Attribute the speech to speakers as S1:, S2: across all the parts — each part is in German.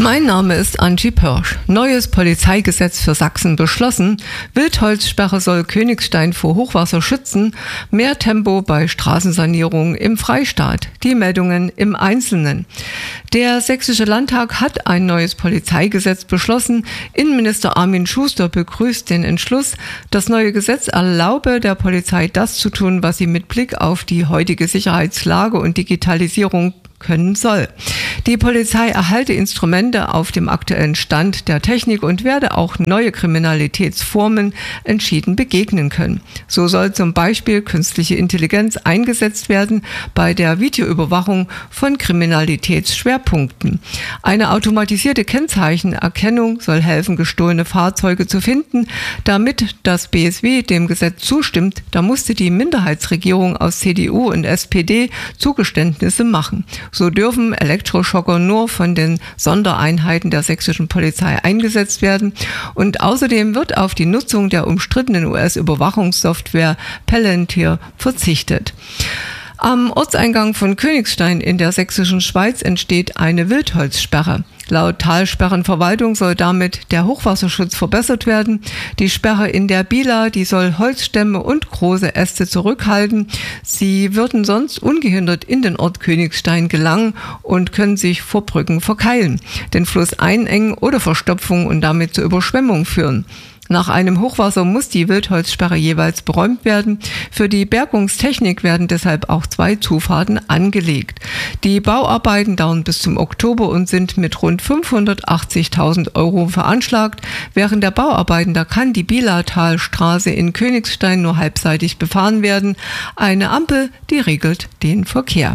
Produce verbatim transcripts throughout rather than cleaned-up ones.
S1: Mein Name ist Angie Pörsch. Neues Polizeigesetz für Sachsen beschlossen. Wildholzsperre soll Königstein vor Hochwasser schützen. Mehr Tempo bei Straßensanierung im Freistaat. Die Meldungen im Einzelnen. Der Sächsische Landtag hat ein neues Polizeigesetz beschlossen. Innenminister Armin Schuster begrüßt den Entschluss. Das neue Gesetz erlaube der Polizei das zu tun, was sie mit Blick auf die heutige Sicherheitslage und Digitalisierung können soll. Die Polizei erhalte Instrumente auf dem aktuellen Stand der Technik und werde auch neue Kriminalitätsformen entschieden begegnen können. So soll zum Beispiel künstliche Intelligenz eingesetzt werden bei der Videoüberwachung von Kriminalitätsschwerpunkten. Eine automatisierte Kennzeichenerkennung soll helfen, gestohlene Fahrzeuge zu finden. Damit das B S W dem Gesetz zustimmt, da musste die Minderheitsregierung aus C D U und S P D Zugeständnisse machen. So dürfen Elektroschocker nur von den Sondereinheiten der sächsischen Polizei eingesetzt werden. Und außerdem wird auf die Nutzung der umstrittenen U S-Überwachungssoftware Palantir verzichtet. Am Ortseingang von Königstein in der sächsischen Schweiz entsteht eine Wildholzsperre. Laut Talsperrenverwaltung soll damit der Hochwasserschutz verbessert werden. Die Sperre in der Bila, die soll Holzstämme und große Äste zurückhalten. Sie würden sonst ungehindert in den Ort Königstein gelangen und können sich vor Brücken verkeilen, den Fluss einengen oder Verstopfung und damit zur Überschwemmung führen. Nach einem Hochwasser muss die Wildholzsperre jeweils beräumt werden. Für die Bergungstechnik werden deshalb auch zwei Zufahrten angelegt. Die Bauarbeiten dauern bis zum Oktober und sind mit rund fünfhundertachtzigtausend Euro veranschlagt. Während der Bauarbeiten, da kann die Bilatalstraße in Königstein nur halbseitig befahren werden. Eine Ampel, die regelt den Verkehr.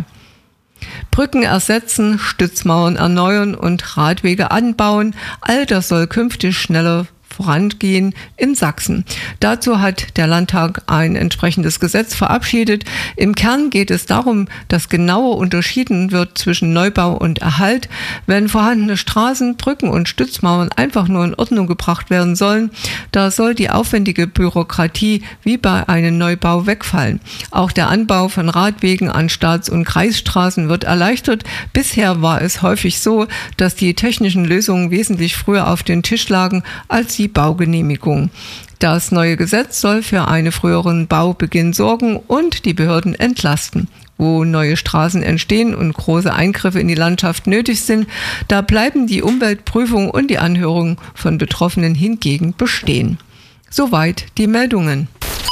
S1: Brücken ersetzen, Stützmauern erneuern und Radwege anbauen. All das soll künftig schneller vorangehen in Sachsen. Dazu hat der Landtag ein entsprechendes Gesetz verabschiedet. Im Kern geht es darum, dass genauer unterschieden wird zwischen Neubau und Erhalt. Wenn vorhandene Straßen, Brücken und Stützmauern einfach nur in Ordnung gebracht werden sollen, da soll die aufwendige Bürokratie wie bei einem Neubau wegfallen. Auch der Anbau von Radwegen an Staats- und Kreisstraßen wird erleichtert. Bisher war es häufig so, dass die technischen Lösungen wesentlich früher auf den Tisch lagen als die Baugenehmigung. Das neue Gesetz soll für einen früheren Baubeginn sorgen und die Behörden entlasten. Wo neue Straßen entstehen und große Eingriffe in die Landschaft nötig sind, da bleiben die Umweltprüfung und die Anhörung von Betroffenen hingegen bestehen. Soweit die Meldungen.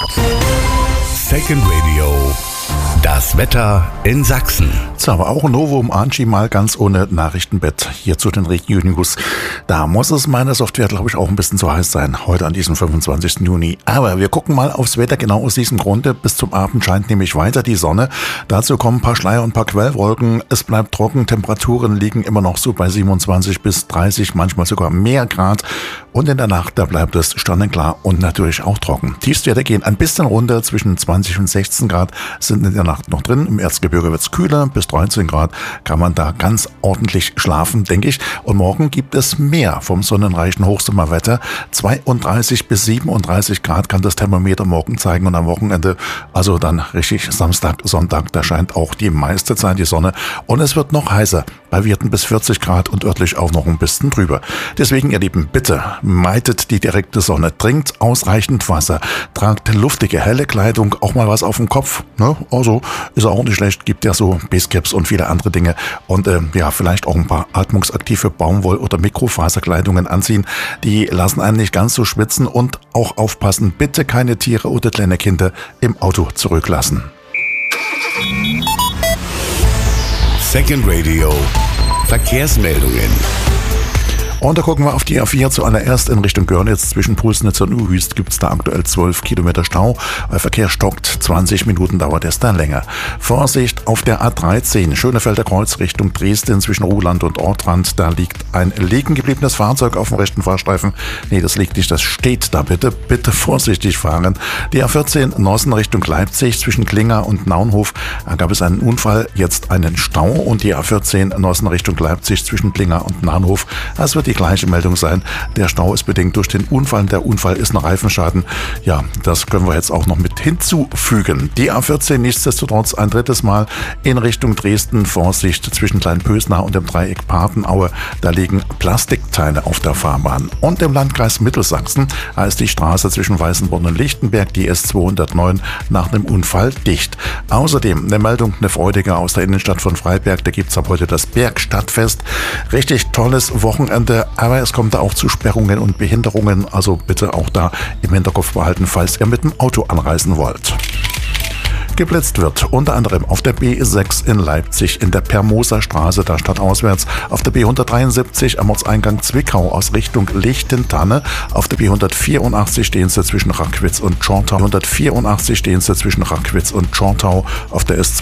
S2: Second Radio. Das Wetter in Sachsen.
S3: So, aber auch ein Novum, Angie mal ganz ohne Nachrichtenbett hier zu den Regio-News. Da muss es meiner Software, glaube ich, auch ein bisschen zu heiß sein, heute an diesem fünfundzwanzigsten Juni. Aber wir gucken mal aufs Wetter, genau aus diesem Grunde. Bis zum Abend scheint nämlich weiter die Sonne. Dazu kommen ein paar Schleier und ein paar Quellwolken. Es bleibt trocken, Temperaturen liegen immer noch so bei siebenundzwanzig bis dreißig, manchmal sogar mehr Grad. Und in der Nacht, da bleibt es sternenklar und natürlich auch trocken. Tiefstwerte gehen ein bisschen runter, zwischen zwanzig und sechzehn Grad sind in der Nacht noch drin. Im Erzgebirge wird es kühler, bis dreizehn Grad kann man da ganz ordentlich schlafen, denke ich. Und morgen gibt es mehr vom sonnenreichen Hochsommerwetter. zweiunddreißig bis siebenunddreißig Grad kann das Thermometer morgen zeigen und am Wochenende, also dann richtig Samstag, Sonntag, da scheint auch die meiste Zeit die Sonne. Und es wird noch heißer, bei Werten bis vierzig Grad und örtlich auch noch ein bisschen drüber. Deswegen, ihr Lieben, bitte meidet die direkte Sonne, trinkt ausreichend Wasser, tragt luftige, helle Kleidung, auch mal was auf dem Kopf, ne? Also ist auch nicht schlecht, gibt ja so Basecaps und viele andere Dinge und äh, ja, vielleicht auch ein paar atmungsaktive Baumwoll- oder Mikrofaserkleidungen anziehen, die lassen einen nicht ganz so schwitzen und auch aufpassen, bitte keine Tiere oder kleine Kinder im Auto zurücklassen.
S2: Second Radio. Verkehrsmeldungen.
S3: Und da gucken wir auf die A vier zuallererst in Richtung Görlitz. Zwischen Pulsnitz und Uhüst gibt es da aktuell zwölf Kilometer Stau. Der Verkehr stockt, zwanzig Minuten dauert es dann länger. Vorsicht auf der A dreizehn, Schönefelder Kreuz Richtung Dresden zwischen Ruhland und Ortrand. Da liegt ein liegen gebliebenes Fahrzeug auf dem rechten Fahrstreifen. Nee, das liegt nicht, das steht da bitte. Bitte vorsichtig fahren. Die A vierzehn Nossen Richtung Leipzig zwischen Klinger und Naunhof. Da gab es einen Unfall, jetzt einen Stau. Und die A vierzehn Nossen Richtung Leipzig zwischen Klinger und Naunhof. Das wird die gleiche Meldung sein. Der Stau ist bedingt durch den Unfall. Der Unfall ist ein Reifenschaden. Ja, das können wir jetzt auch noch mit hinzufügen. Die A vierzehn nichtsdestotrotz ein drittes Mal in Richtung Dresden. Vorsicht zwischen Kleinpösnach und dem Dreieck Patenaue. Da liegen Plastikteile auf der Fahrbahn. Und im Landkreis Mittelsachsen ist die Straße zwischen Weißenborn und Lichtenberg, die S zweihundertneun, nach einem Unfall dicht. Außerdem eine Meldung, eine freudige aus der Innenstadt von Freiberg. Da gibt es ab heute das Bergstadtfest. Richtig tolles Wochenende, aber es kommt da auch zu Sperrungen und Behinderungen. Also bitte auch da im Hinterkopf behalten, falls ihr mit dem Auto anreisen wollt. Geblitzt wird unter anderem auf der B sechs in Leipzig, in der Permoser Straße, da stadtauswärts, auf der B hundertdreiundsiebzig am Ortseingang Zwickau aus Richtung Lichtentanne, auf der B hundertvierundachtzig stehen sie zwischen Rackwitz und Schortau, hundertvierundachtzig stehen sie zwischen Rackwitz und Schortau, auf der S